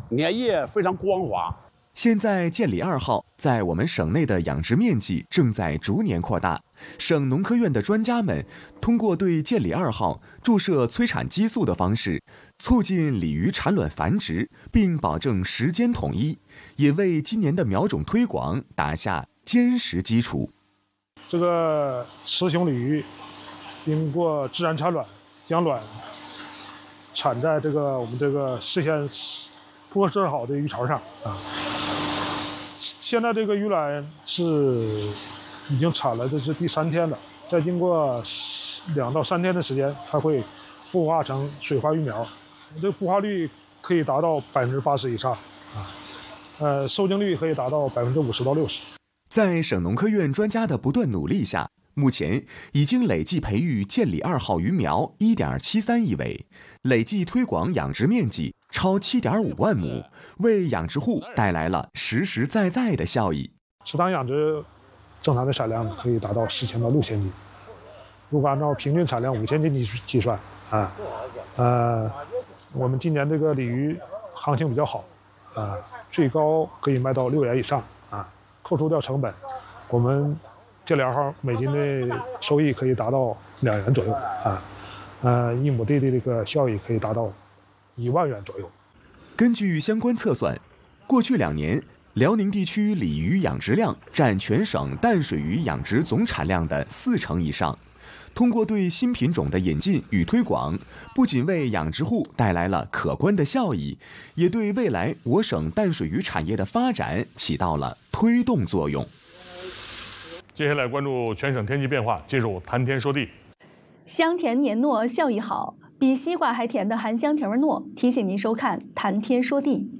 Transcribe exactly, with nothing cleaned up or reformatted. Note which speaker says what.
Speaker 1: 粘液非常光滑。
Speaker 2: 现在建里二号在我们省内的养殖面积正在逐年扩大，省农科院的专家们通过对建里二号注射催产激素的方式，促进鲤鱼产卵繁殖，并保证时间统一，也为今年的苗种推广打下坚实基础。
Speaker 3: 这个雌雄鲤鱼经过自然产卵，将卵产在这个我们这个事先铺设好的鱼槽上啊。现在这个鱼卵是已经产了，这是第三天了。再经过两到三天的时间，它会孵化成水花鱼苗，这个孵化率可以达到百分之八十以上啊，呃，受精率可以达到百分之五十到六十。
Speaker 2: 在省农科院专家的不断努力下，目前已经累计培育建里二号鱼苗 一点七三亿尾，累计推广养殖面积超 七点五万亩，为养殖户带来了实实在在的效益。
Speaker 3: 池塘养殖正常的产量可以达到四千到六千斤，如果按照平均产量五千斤计算啊，呃，我们今年这个鲤鱼行情比较好啊，最高可以卖到六元以上啊，扣除掉成本，我们建里二号每斤的收益可以达到两元左右啊，呃，一亩地的这个效益可以达到一万元左右。
Speaker 2: 根据相关测算，过去两年，辽宁地区鲤鱼养殖量占全省淡水鱼养殖总产量的四成以上。通过对新品种的引进与推广，不仅为养殖户带来了可观的效益，也对未来我省淡水鱼产业的发展起到了推动作用。
Speaker 4: 接下来关注全省天气变化，进入谈天说地。
Speaker 5: 香甜黏糯，效益好，比西瓜还甜的含香甜味糯，提醒您收看谈天说地。